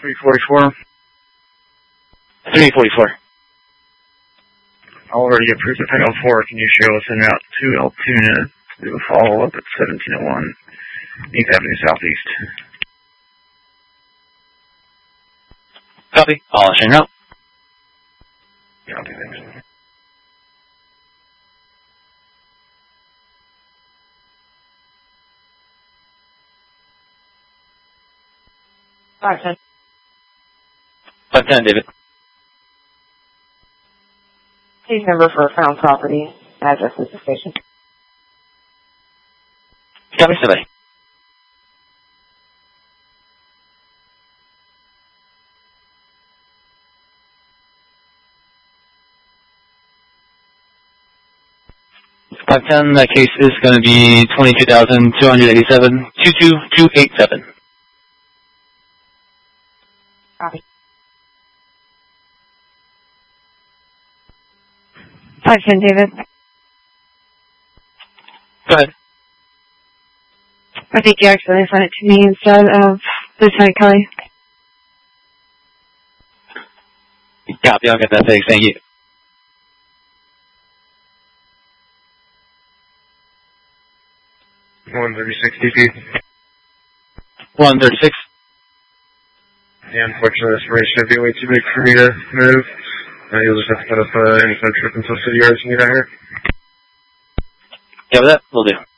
344. 344. Already approved at Penn 04. Can you show us en route to Altoona to do a follow-up at 1701 8th Avenue Southeast? Copy. All en route. Copy, thanks. Sergeant. 510, David. Case number for found property. Address of the station. Copy, somebody. That case is going to be 22,287 22287. Copy. 510, David. Go ahead. I think you actually sent it to me instead of Lieutenant Kelly. Copy, I'll get that fixed. Thank you. 136 DP. 136. Yeah, unfortunately, this race should be way too big for me to move. You'll just have to put up any kind of trip until city yards and get out here. Yeah, with that, we'll do.